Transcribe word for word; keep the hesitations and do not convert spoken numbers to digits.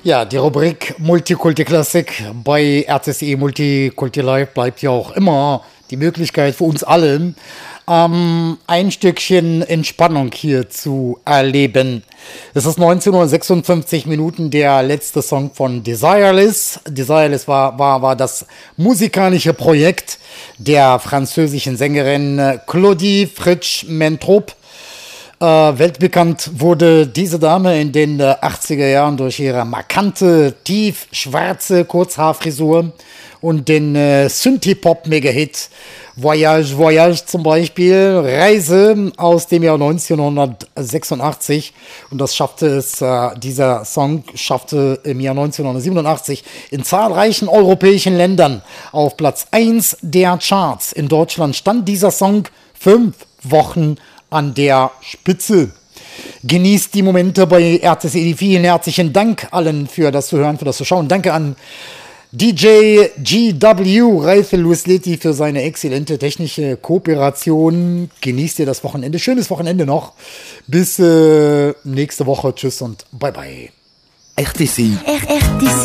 Ja, die Rubrik Multikulti Klassik bei R T S E Multikulti Live bleibt ja auch immer die Möglichkeit für uns alle, ähm, ein Stückchen Entspannung hier zu erleben. Es ist neunzehn Uhr sechsundfünfzig Minuten der letzte Song von Desireless. Desireless war, war, war das musikalische Projekt der französischen Sängerin Claudie Fritsch-Mentrop. Äh, weltbekannt wurde diese Dame in den äh, achtziger Jahren durch ihre markante, tief schwarze Kurzhaarfrisur und den äh, Synthie-Pop-Mega-Hit Voyage, Voyage zum Beispiel, Reise aus dem Jahr neunzehnhundertsechsundachtzig. Und das schaffte es, äh, dieser Song schaffte im Jahr neunzehnhundertsiebenundachtzig in zahlreichen europäischen Ländern auf Platz eins der Charts. In Deutschland stand dieser Song fünf Wochen an der Spitze. Genießt die Momente bei R T S E. Vielen herzlichen Dank allen für das Zuhören, für das Zuschauen. Danke an D J G W, Ralph Luisletti, für seine exzellente technische Kooperation. Genießt ihr das Wochenende. Schönes Wochenende noch. Bis äh, nächste Woche. Tschüss und bye bye. R T C. R T C.